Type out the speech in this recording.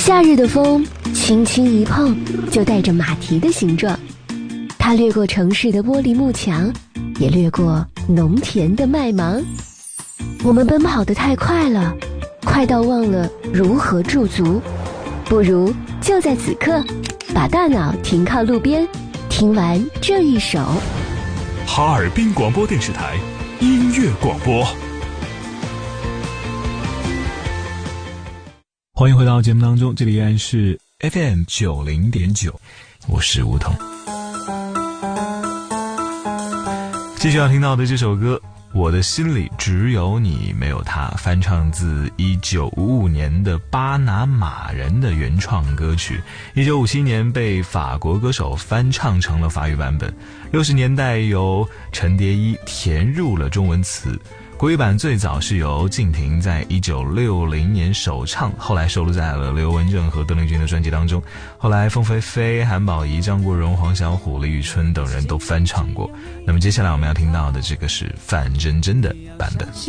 夏日的风轻轻一碰就带着马蹄的形状，它掠过城市的玻璃幕墙，也掠过农田的麦芒。我们奔跑得太快了，快到忘了如何驻足，不如就在此刻把大脑停靠路边，听完这一首哈尔滨广播电视台音乐广播。欢迎回到节目当中，这里依然是 FM 90.9，我是梧桐。继续要听到的这首歌，我的心里只有你没有他，翻唱自1955年的巴拿马人的原创歌曲，1957年被法国歌手翻唱成了法语版本，60年代由陈蝶衣填入了中文词。国语版最早是由敬亭在1960年首唱，后来收录在了刘文正和邓丽君的专辑当中。后来凤飞飞、韩宝仪、张国荣、黄小琥、李宇春等人都翻唱过。那么接下来我们要听到的这个是范真真的版本。